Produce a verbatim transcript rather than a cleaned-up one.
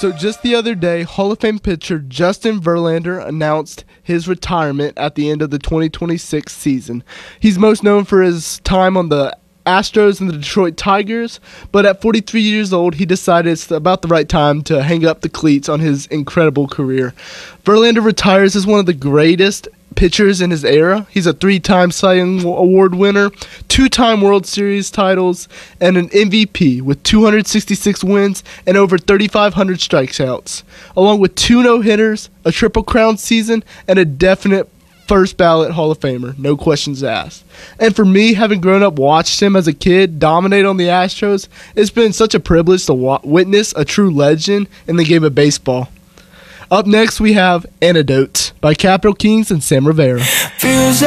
So just the other day, Hall of Fame pitcher Justin Verlander announced his retirement at the end of the twenty twenty-six season. He's most known for his time on the Astros and the Detroit Tigers, but at forty-three years old, he decided it's about the right time to hang up the cleats on his incredible career. Verlander retires as one of the greatest pitchers in his era. He's a three-time Cy Young Award winner, two-time World Series titles, and an M V P with two hundred sixty-six wins and over thirty-five hundred strikeouts, along with two no-hitters, a Triple Crown season, and a definite first ballot Hall of Famer, no questions asked. And for me, having grown up watched him as a kid dominate on the Astros, it's been such a privilege to wa- witness a true legend in the game of baseball. Up next, we have Antidote by Capital Kings and Sam Rivera.